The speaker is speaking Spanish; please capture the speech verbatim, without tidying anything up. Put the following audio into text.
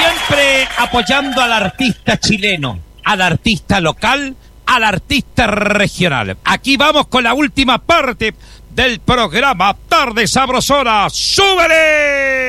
Siempre apoyando al artista chileno, al artista local, al artista regional. Aquí vamos con la última parte del programa Tarde Sabrosona. ¡Súbele!